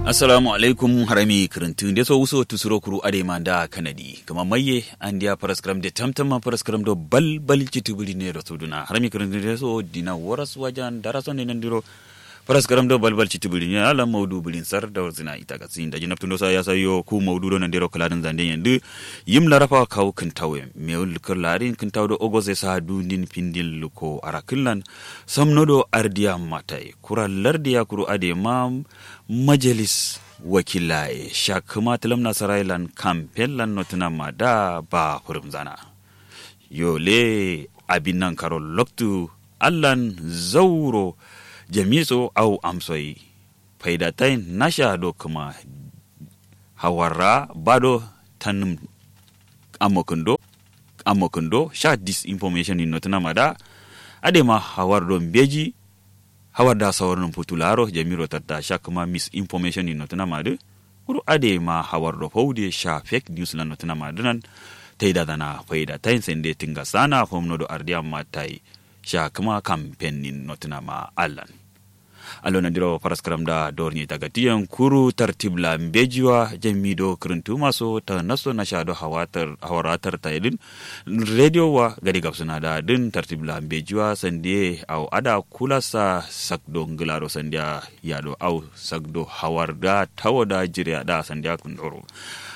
Assalamu alaikum harami kirintun da so wuso tusuro kuru ade manda kanadi kama maye andia paraskram de tamtama paraskram do bal chitubuli ne rasuduna harami kirintun da so dina waras wajan daraso ne nandiro paraskram do bal chitubuli ne ala maudu bulin sar da wazina ita gatsin da jinaptun do sa ya sayo ku maudu do nandiro kaladan zande yandu yim larafa kaw kintawe meul kirlarin kintaw do ogoze sa dundin pindil luko arakillan samnodo ardiya matai kura lardiya kuru ade mam majalis wakilaye shakuma talam nasarailan kampelan notuna mada ba hurumzana yole abinan karol loktu allan zauro jamiso au amsoi faidatain nasha do kuma hawara bado tanum amokundo sha disinformation in notuna mada adema hawardo mbeji hawarda sawarnum putularo jamiro tata shakma misinformation in notuna madu kuru ade ma hawardo fawde sha fake news lan notuna madunan taida dana faida tain sende tinga sana homno do ardiam matai shakma campaign in notuna ma allan alona diro paraskram da dorni tagatiyan kuru tartibla mbejiwa jamido kruntu maso ta naso na shado hawaratar taidin radio wa gadi gapsuna da din tartibla mbejiwa sande au ada kulasa sakdo ngilaro sandia yado au sakdo hawarda tawoda jiriya da sandia kundoro